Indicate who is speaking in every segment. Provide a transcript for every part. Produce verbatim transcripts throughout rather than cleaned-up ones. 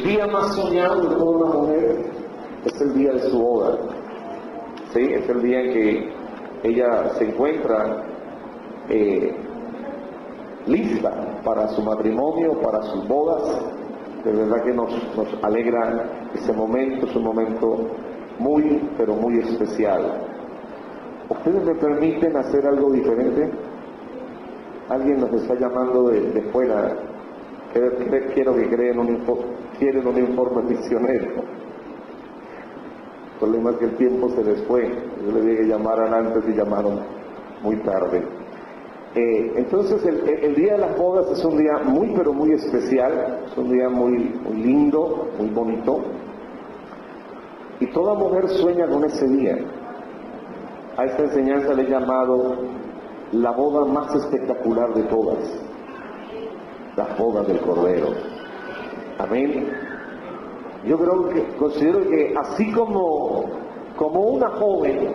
Speaker 1: día más soñado de toda una mujer es el día de su boda. ¿Sí? Es el día en que ella se encuentra eh, lista para su matrimonio, para sus bodas. De verdad que nos, nos alegra ese momento, es un momento muy, pero muy especial. ¿Ustedes me permiten hacer algo diferente? Alguien nos está llamando de, de fuera. Quiero que creen un informe, quieren un informe misionero. El problema es que el tiempo se les fue. Yo les dije que llamaran antes y llamaron muy tarde. Eh, entonces el, el día de las bodas es un día muy pero muy especial, es un día muy, muy lindo, muy bonito, y toda mujer sueña con ese día. A esta enseñanza le he llamado la boda más espectacular de todas, las bodas del Cordero. Amén. Yo creo que, considero que así como, como una joven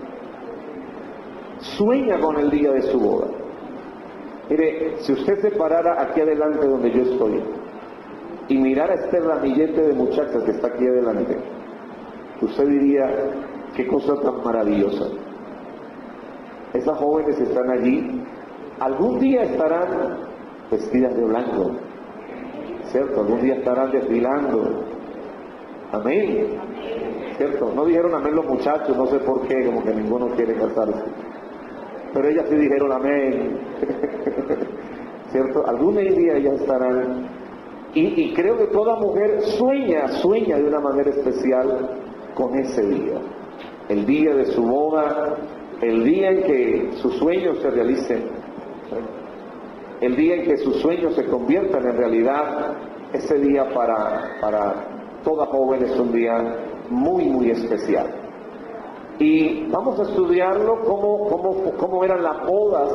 Speaker 1: sueña con el día de su boda. Mire, si usted se parara aquí adelante donde yo estoy y mirara este ramillete de muchachas que está aquí adelante, usted diría, qué cosa tan maravillosa. Esas jóvenes están allí, algún día estarán vestidas de blanco, ¿cierto? Algún día estarán desfilando. Amén. ¿Cierto? No dijeron amén los muchachos, no sé por qué, como que ninguno quiere casarse. Pero ellas sí dijeron amén. ¿Cierto? Algún día ellas estarán. Y, y creo que toda mujer sueña, sueña de una manera especial con ese día. El día de su boda, el día en que sus sueños se realicen, el día en que sus sueños se conviertan en realidad. Ese día para, para toda joven es un día muy, muy especial. Y vamos a estudiarlo cómo, cómo, cómo eran las bodas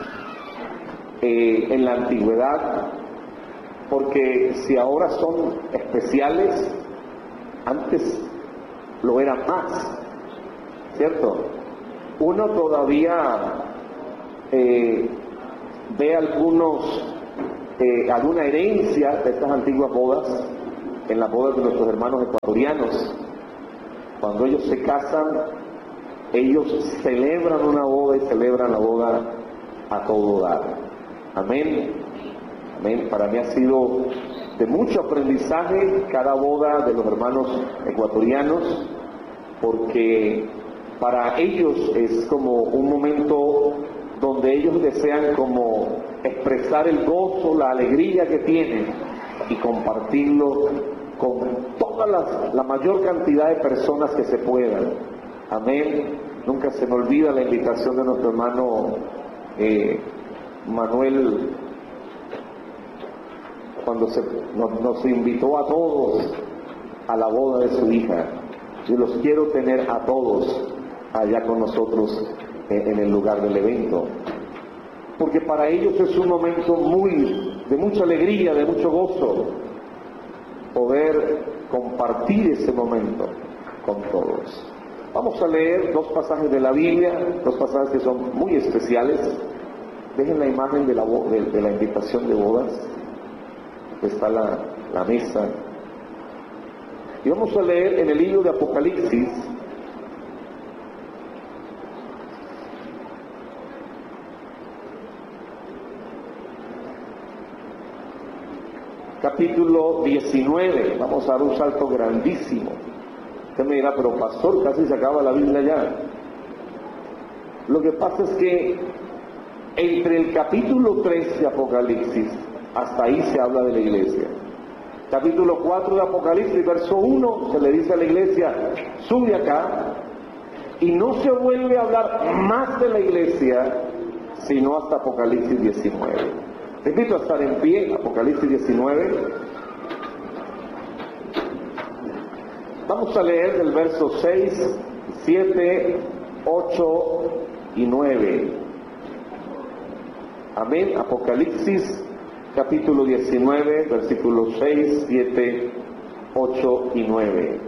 Speaker 1: eh, en la antigüedad, porque si ahora son especiales, antes lo eran más, ¿cierto? Uno todavía eh, ve algunos, eh, alguna herencia de estas antiguas bodas, en las bodas de nuestros hermanos ecuatorianos. Cuando ellos se casan, ellos celebran una boda y celebran la boda a todo dar. Amén. Amén. Para mí ha sido de mucho aprendizaje cada boda de los hermanos ecuatorianos, porque para ellos es como un momento donde ellos desean como expresar el gozo, la alegría que tienen y compartirlo con toda la, la mayor cantidad de personas que se puedan. Amén. Nunca se me olvida la invitación de nuestro hermano eh, Manuel, cuando se, nos, nos invitó a todos a la boda de su hija. Yo los quiero tener a todos allá con nosotros eh, en el lugar del evento, porque para ellos es un momento muy de mucha alegría, de mucho gozo, poder compartir ese momento con todos. Vamos a leer dos pasajes de la Biblia, dos pasajes que son muy especiales. Dejen la imagen de la, de, de la invitación de bodas, que está la, la mesa. Y vamos a leer en el libro de Apocalipsis, capítulo diecinueve. Vamos a dar un salto grandísimo. Usted me dirá, pero pastor, casi se acaba la Biblia ya. Lo que pasa es que entre el capítulo tres de Apocalipsis, hasta ahí se habla de la iglesia. Capítulo cuatro de Apocalipsis, verso uno, se le dice a la iglesia, sube acá, y no se vuelve a hablar más de la iglesia, sino hasta Apocalipsis diecinueve. Te invito a estar en pie, Apocalipsis diecinueve. Vamos a leer del verso seis, siete, ocho y nueve. Amén. Apocalipsis capítulo diecinueve, versículos seis, siete, ocho y nueve.